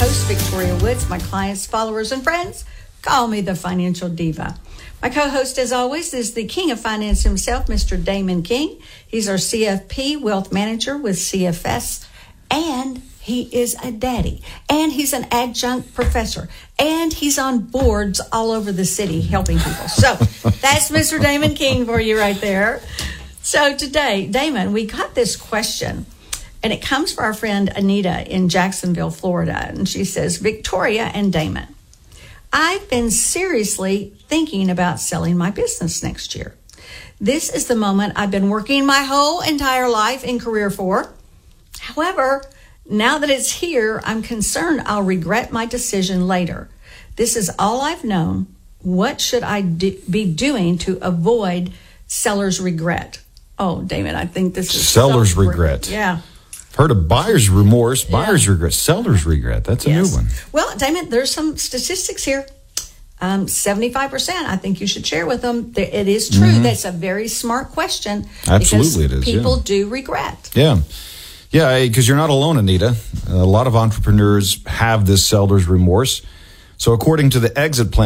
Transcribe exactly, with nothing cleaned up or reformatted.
host, Victoria Woods. My clients, followers, and friends call me the Financial Diva. My co-host, as always, is the king of finance himself, Mister Damon King. He's our C F P wealth manager with C F S, and he is a daddy, and he's an adjunct professor, and he's on boards all over the city helping people. So that's Mister Damon King for you right there. So today, Damon, we got this question, and it comes from our friend Anita in Jacksonville, Florida, and she says, Victoria and Damon, I've been seriously thinking about selling my business next year. This is the moment I've been working my whole entire life and career for. However, now that it's here, I'm concerned I'll regret my decision later. This is all I've known. What should I do, be doing to avoid seller's regret? Oh, Damon, I think this is seller's so regret. Yeah. Heard of buyer's remorse, buyer's yeah. regret, seller's regret. That's a yes. new one. Well, Damon, there's some statistics here. Um, seventy-five percent, I think you should share with them. It is true. Mm-hmm. That's a very smart question. Absolutely it is. People yeah. do regret. Yeah. Yeah, because you're not alone, Anita. A lot of entrepreneurs have this seller's remorse. So according to the exit plan,